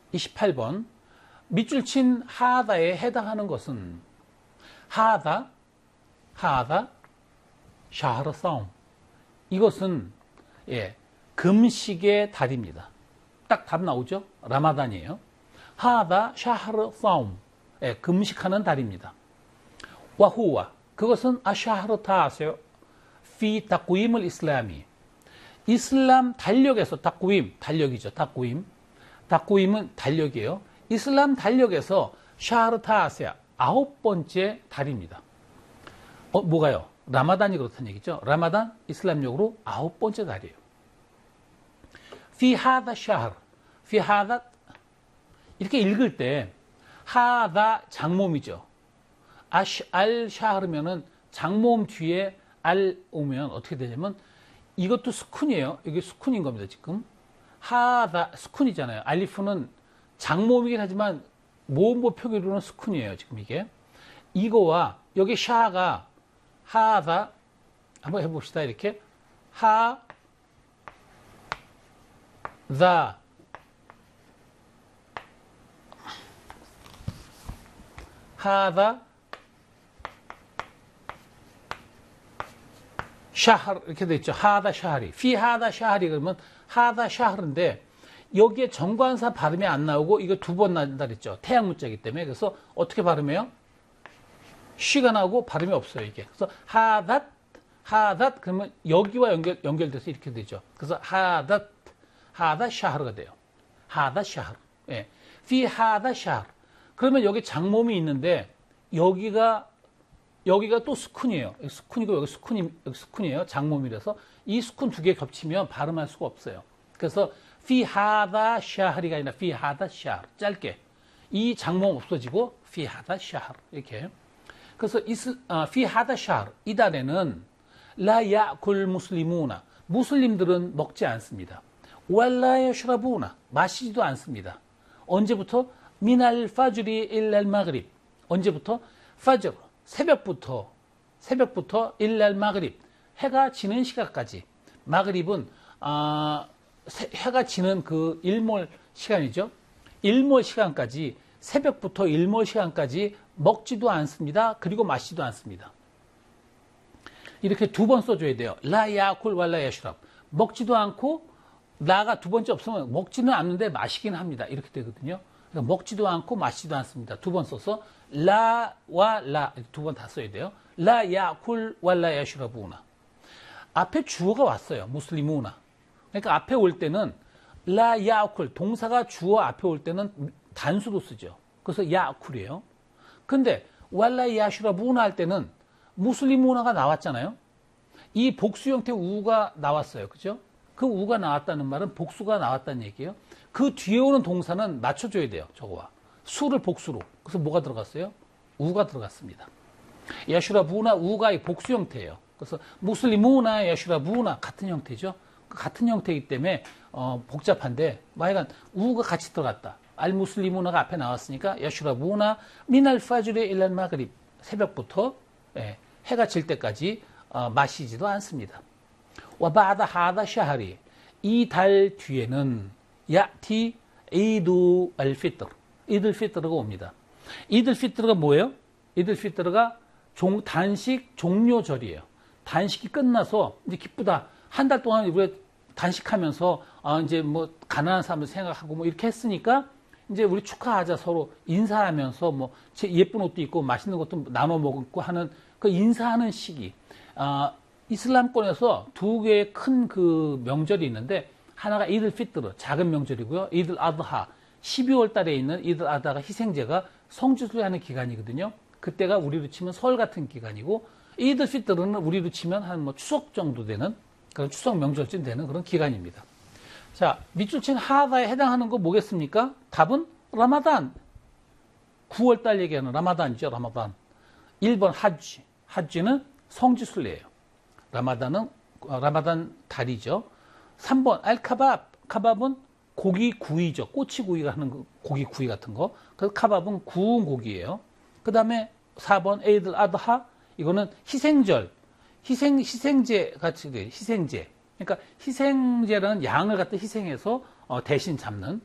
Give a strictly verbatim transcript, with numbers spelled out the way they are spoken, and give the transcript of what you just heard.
이십팔 번. 밑줄 친 하다에 해당하는 것은 하다, 하다, 샤흐르 사움. 이것은 예, 금식의 달입니다. 딱 답 나오죠? 라마단이에요. 하다 샤흐르 사움. 예, 금식하는 달입니다. 와후와 그것은 아샤흐르 타아세요. 피 타꾸임을 이슬람이. 이슬람 달력에서 타꾸임, 달력이죠. 타꾸임. 타꾸임은 달력이에요. 이슬람 달력에서 샤흐르 타아세야 아홉 번째 달입니다. 어, 뭐가요? 라마단이 그렇다는 얘기죠. 라마단 이슬람력으로 아홉 번째 달이에요. 피 하다 샤흐르. 피 하다 이렇게 읽을 때 하다 장모음이죠. 아시, 알 샤흐르면은 장모음 뒤에 알 오면 어떻게 되냐면 이것도 스쿤이에요. 이게 스쿤인 겁니다. 지금 하다 스쿤이잖아요. 알리프는 장모음이긴 하지만 모음보 표기로는 스쿤이에요. 지금 이게 이거와 여기 샤가 하다 한번 해봅시다. 이렇게 하 다 하다 샤흐 이렇게 돼 있죠. 하다 샤흐리. 피 하다 샤흐리 그러면 하다 샤흐르인데 여기에 정관사 발음이 안 나오고 이거 두 번 난다 그랬죠. 태양 문자이기 때문에. 그래서 어떻게 발음해요? 쉬가 나오고 발음이 없어요, 이게. 그래서 하닷 하닷 그러면 여기와 연결 연결돼서 이렇게 되죠. 그래서 하닷 하다 샤흐르가 돼요. 하다 샤흐르. 예. 피 하다 샤흐르. 그러면 여기 장모음이 있는데 여기가 여기가 또 스쿤이에요. 여기 스쿤이고 여기 스쿤이 여기 스쿤이에요. 장모음이라서 이 스쿤 두 개 겹치면 발음할 수가 없어요. 그래서 피 하다 샤흐리가 아니라 피 하다 샤흐르. 짧게 이 장모음 없어지고 피 하다 샤흐르 이렇게. 그래서 이스, 아, 피 하다 샤흐르 이 달에는 라 야쿨 무슬리무나 무슬림들은 먹지 않습니다. 왈라 여슈라부나 마시지도 않습니다. 언제부터? 미날 파주리 일랄 마그립. 언제부터? 파저 새벽부터 새벽부터 일랄 마그립 해가 지는 시간까지. 마그립은 아, 해가 지는 그 일몰 시간이죠. 일몰 시간까지 새벽부터 일몰 시간까지 먹지도 않습니다. 그리고 마시지도 않습니다. 이렇게 두 번 써줘야 돼요. 라 야쿨 왈라 야슈랍. 먹지도 않고 라가 두 번째 없으면 먹지는 않는데 마시긴 합니다. 이렇게 되거든요. 그러니까 먹지도 않고 마시지도 않습니다. 두 번 써서 라와 라 두 번 다 써야 돼요. 라 야쿨 왈라 야슈라부나. 앞에 주어가 왔어요. 무슬리무나. 그러니까 앞에 올 때는 라 야쿨 동사가 주어 앞에 올 때는 단수로 쓰죠. 그래서 야쿨이에요. 근데 왈라 야슈라부나 할 때는 무슬리무나가 나왔잖아요. 이 복수 형태 우가 나왔어요. 그죠? 그 우가 나왔다는 말은 복수가 나왔다는 얘기예요. 그 뒤에 오는 동사는 맞춰줘야 돼요. 저거와. 수를 복수로. 그래서 뭐가 들어갔어요? 우가 들어갔습니다. 야슈라부나 우가 복수 형태예요. 그래서 무슬리무나 야슈라부나 같은 형태죠. 같은 형태이기 때문에 어, 복잡한데 하여간 우가 같이 들어갔다. 알 무슬리무나가 앞에 나왔으니까 야슈라부나 미날 파주리 일랄 마그립 새벽부터 예, 해가 질 때까지 어, 마시지도 않습니다. 와 바다 하다 샤하리 이 달 뒤에는 야티 이두 알피트르 이들 피트르가 옵니다. 이들 피트르가 뭐예요? 이들 피트르가 종, 단식 종료절이에요. 단식이 끝나서 이제 기쁘다. 한 달 동안 우리가 단식하면서 아, 이제 뭐 가난한 사람을 생각하고 뭐 이렇게 했으니까 이제 우리 축하하자 서로 인사하면서 뭐 예쁜 옷도 입고 맛있는 것도 나눠 먹고 하는 그 인사하는 시기. 아, 이슬람권에서 두 개의 큰 그 명절이 있는데 하나가 이들 피트르 작은 명절이고요. 이들 아드하 십이월 달에 있는 이들 아드하가 희생제가 성지순례하는 기간이거든요. 그때가 우리로 치면 설 같은 기간이고 이들 피트르는 우리로 치면 한 뭐 추석 정도 되는 그런 추석 명절쯤 되는 그런 기간입니다. 자, 밑줄 친 하다에 해당하는 거 뭐겠습니까? 답은 라마단. 구월 달 얘기하는 라마단이죠. 라마단. 일 번 하지. 하지는 성지순례예요. 라마단은 라마단 달이죠. 삼 번 알카밥. 카밥은 고기 구이죠. 꼬치구이가 하는 고기 구이 같은 거. 그래서 카밥은 구운 고기예요. 그 다음에 사 번 에이들 아드하. 이거는 희생절. 희생, 희생제 같이 돼. 희생제. 그러니까 희생제라는 양을 갖다 희생해서 어, 대신 잡는